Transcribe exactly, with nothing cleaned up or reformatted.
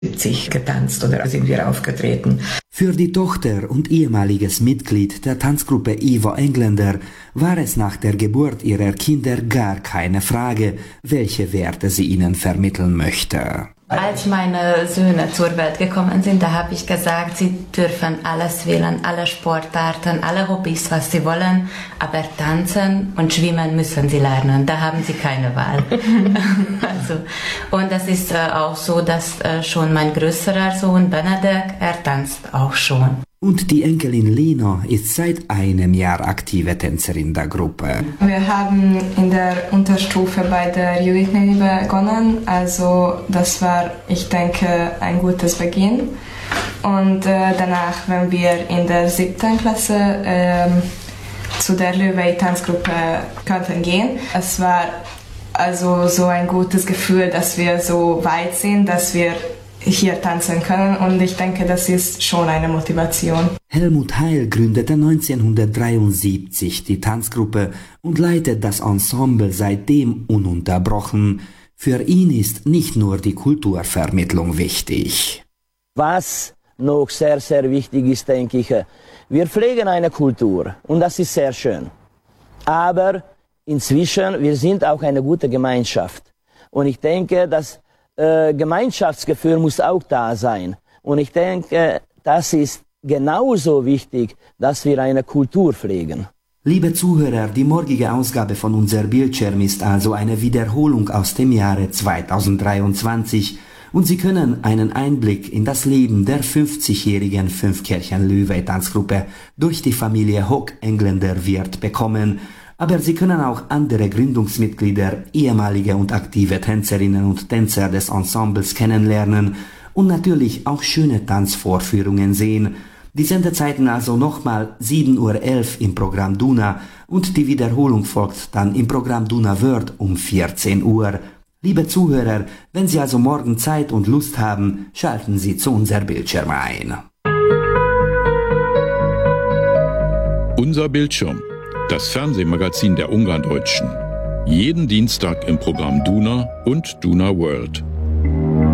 siebzig getanzt oder sind wir aufgetreten. Für die Tochter und ehemaliges Mitglied der Tanzgruppe Eva Engländer war es nach der Geburt ihrer Kinder gar keine Frage, welche Werte sie ihnen vermitteln möchte. Als meine Söhne zur Welt gekommen sind, da habe ich gesagt, sie dürfen alles wählen, alle Sportarten, alle Hobbys, was sie wollen, aber tanzen und schwimmen müssen sie lernen, da haben sie keine Wahl. Also, und das ist äh, auch so, dass äh, schon mein größerer Sohn Benedek, er tanzt auch schon. Und die Enkelin Lena ist seit einem Jahr aktive Tänzerin der Gruppe. Wir haben in der Unterstufe bei der Jugendliebe begonnen, also das war, ich denke, ein gutes Beginn. Und äh, danach, wenn wir in der siebten Klasse äh, zu der Löwei-Tanzgruppe konnten gehen, es war also so ein gutes Gefühl, dass wir so weit sind, dass wir hier tanzen können, und ich denke, das ist schon eine Motivation. Helmut Heil gründete neunzehnhundertdreiundsiebzig die Tanzgruppe und leitet das Ensemble seitdem ununterbrochen. Für ihn ist nicht nur die Kulturvermittlung wichtig. Was noch sehr, sehr wichtig ist, denke ich, wir pflegen eine Kultur und das ist sehr schön. Aber inzwischen, wir sind auch eine gute Gemeinschaft. Und ich denke, dass Äh, Gemeinschaftsgefühl muss auch da sein. Und ich denke, das ist genauso wichtig, dass wir eine Kultur pflegen. Liebe Zuhörer, die morgige Ausgabe von unser Bildschirm ist also eine Wiederholung aus dem Jahre zweitausenddreiundzwanzig und Sie können einen Einblick in das Leben der fünfzigjährigen Fünfkirchen-Löwei-Tanzgruppe durch die Familie Hock Engländer Wirth bekommen. Aber Sie können auch andere Gründungsmitglieder, ehemalige und aktive Tänzerinnen und Tänzer des Ensembles kennenlernen und natürlich auch schöne Tanzvorführungen sehen. Die Sendezeiten also nochmal sieben Uhr elf im Programm Duna und die Wiederholung folgt dann im Programm Duna World um vierzehn Uhr. Liebe Zuhörer, wenn Sie also morgen Zeit und Lust haben, schalten Sie zu unser Bildschirm ein. Unser Bildschirm. Das Fernsehmagazin der Ungarndeutschen. Jeden Dienstag im Programm Duna und Duna World.